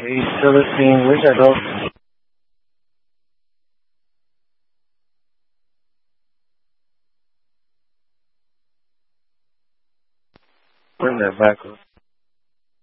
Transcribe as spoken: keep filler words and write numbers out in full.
East Philippine, where's that go? Bring that back up.